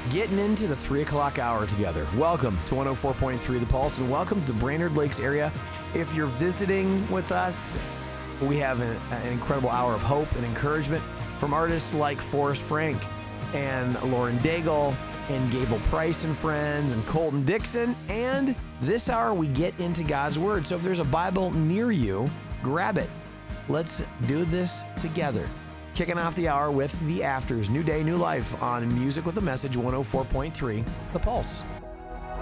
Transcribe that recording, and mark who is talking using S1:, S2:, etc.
S1: getting into the 3 o'clock hour together. Welcome to 104.3 The Pulse, and welcome to the Brainerd Lakes area. If you're visiting with us, we have an incredible hour of hope and encouragement from artists like Forrest Frank and Lauren Daigle and Gable Price and friends and Colton Dixon. And this hour we get into God's Word. So if there's a Bible near you, grab it. Let's do this together. Kicking off the hour with The Afters, New Day, New Life on Music with a Message, 104.3 The Pulse.